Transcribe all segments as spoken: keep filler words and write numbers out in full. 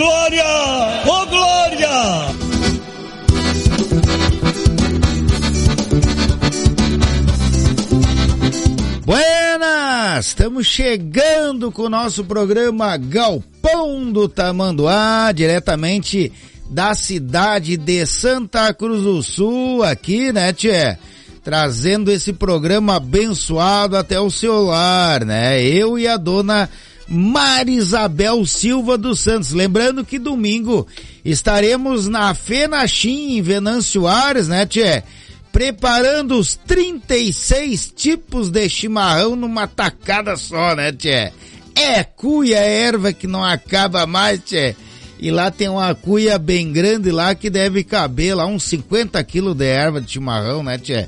glória! Ô, glória! Buenas! Estamos chegando com o nosso programa Galpão do Tamanduá, diretamente da cidade de Santa Cruz do Sul, aqui, né, tchê? Trazendo esse programa abençoado até o seu lar, né? Eu e a dona Marisabel Silva dos Santos. Lembrando que domingo estaremos na Fenachim, em Venâncio Aires, né, tchê? Preparando os trinta e seis tipos de chimarrão numa tacada só, né, tchê? É cuia, é erva que não acaba mais, tchê. E lá tem uma cuia bem grande lá que deve caber lá uns cinquenta quilos de erva de chimarrão, né, tchê?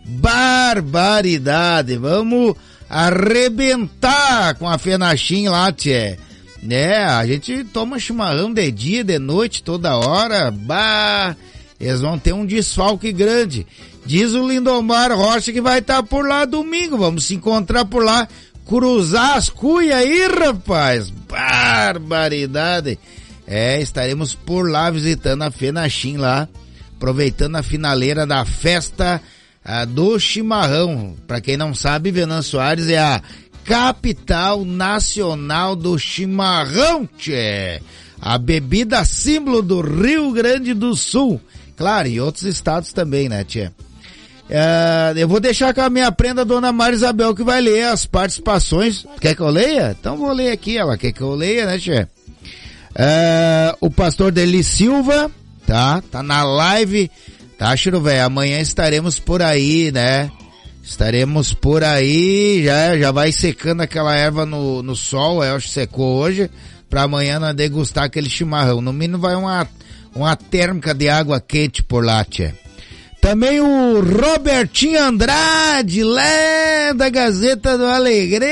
Barbaridade! Vamos arrebentar com a Fenachim lá, tchê. Né, a gente toma chimarrão de dia, de noite, toda hora. Bah, eles vão ter um desfalque grande. Diz o Lindomar Rocha que vai estar por lá domingo. Vamos se encontrar por lá, cruzar as cuias aí, rapaz. Barbaridade! É, estaremos por lá visitando a Fenachim lá, aproveitando a finaleira da festa ah, do chimarrão. Pra quem não sabe, Venâncio Aires é a capital nacional do chimarrão, tchê. A bebida símbolo do Rio Grande do Sul. Claro, e outros estados também, né, tchê? Uh, eu vou deixar com a minha prenda, dona Marisabel, que vai ler as participações. Quer que eu leia? Então vou ler aqui, ela quer que eu leia, né, tchê? Uh, o pastor Deli Silva, tá? Tá na live, tá, Chiro velho? Amanhã estaremos por aí, né? Estaremos por aí, já, já vai secando aquela erva no, no sol, eu acho que secou hoje, pra amanhã nós degustar aquele chimarrão. No mínimo vai uma, uma térmica de água quente por lá, tchê. Também o Robertinho Andrade, lá da Gazeta do Alegre.